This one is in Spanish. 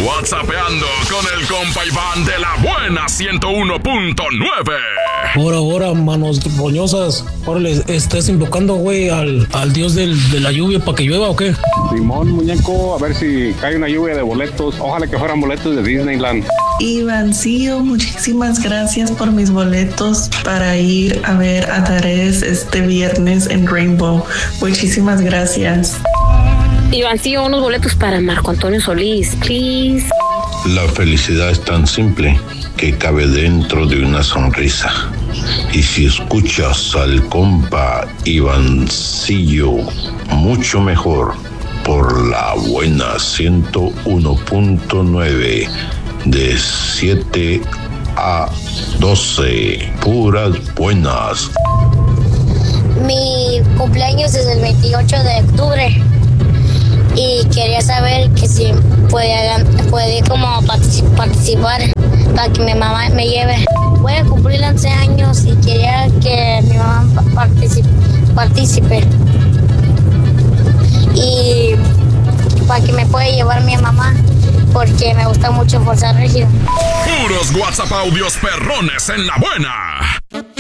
WhatsAppeando con el compa Iván de la buena 101.9. Ahora, manos roñosas. Órale, ¿estás invocando, güey, al dios de la lluvia para que llueva o qué? Simón, muñeco, a ver si cae una lluvia de boletos. Ojalá que fueran boletos de Disneyland. Ivancillo, muchísimas gracias por mis boletos para ir a ver a Tarés este viernes en Rainbow. Muchísimas gracias. Ivancillo, unos boletos para Marco Antonio Solís, please. La felicidad es tan simple que cabe dentro de una sonrisa. Y si escuchas al compa Ivancillo, mucho mejor, por la buena 101.9, de 7 a 12, puras buenas. Mi cumpleaños es el 28 de octubre y quería saber que si puede como participar para que mi mamá me lleve. Voy a cumplir 11 años y quería que mi mamá participe. Y para que me pueda llevar mi mamá, porque me gusta mucho Fuerza Régida. Puros WhatsApp audios perrones en la buena.